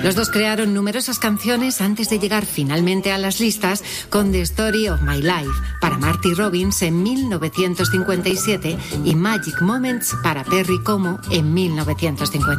Los dos crearon numerosas canciones antes de llegar finalmente a las listas con The Story of My Life para Marty Robbins en 1957 y Magic Moments para Perry Como en 1950.